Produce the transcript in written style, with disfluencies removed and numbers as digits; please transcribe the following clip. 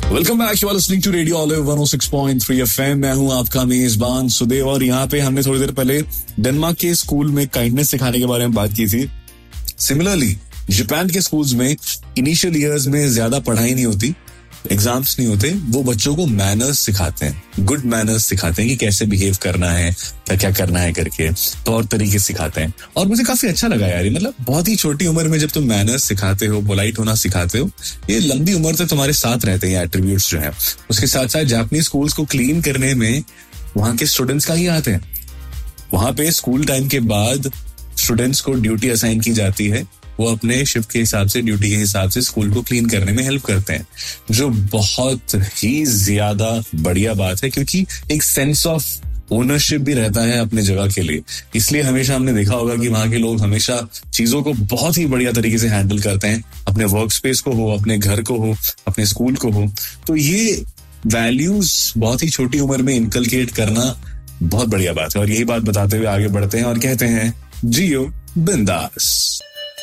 Welcome back, you are listening to radio olive 106.3 FM. मैं हूं आपका मेजबान सुदेव और यहाँ पे हमने थोड़ी देर पहले डेनमार्क के स्कूल में काइंडनेस सिखाने के बारे में बात की थी। सिमिलरली जापान के स्कूल्स में इनिशियल ईयर्स में ज्यादा पढ़ाई नहीं होती, एग्जाम्स नहीं होते, वो बच्चों को मैनर्स सिखाते हैं, गुड मैनर्स सिखाते हैं कि कैसे बिहेव करना है, क्या क्या करना है करके तौर तरीके सिखाते हैं। और मुझे काफी अच्छा लगा यार, मतलब बहुत ही छोटी उम्र में जब तुम मैनर्स सिखाते हो, पोलाइट होना सिखाते हो, ये लंबी उम्र तक तुम्हारे साथ रहते हैं एट्रीब्यूट्स जो है। उसके साथ साथ जापानीज स्कूल्स को क्लीन करने में वहां के स्टूडेंट्स का ही हाथ है। वहां पे स्कूल टाइम के बाद स्टूडेंट्स को ड्यूटी असाइन की जाती है, वो अपने शिफ्ट के हिसाब से, ड्यूटी के हिसाब से स्कूल को क्लीन करने में हेल्प करते हैं, जो बहुत ही ज्यादा बढ़िया बात है, क्योंकि एक सेंस ऑफ ओनरशिप भी रहता है अपने जगह के लिए। इसलिए हमेशा हमने देखा होगा कि वहां के लोग हमेशा चीजों को बहुत ही बढ़िया तरीके से हैंडल करते हैं, अपने वर्क स्पेस को हो, अपने घर को हो, अपने स्कूल को हो। तो ये वैल्यूज बहुत ही छोटी उम्र में इनकलकेट करना बहुत बढ़िया बात है। और यही बात बताते हुए आगे बढ़ते हैं और कहते हैं जियो बिंदास।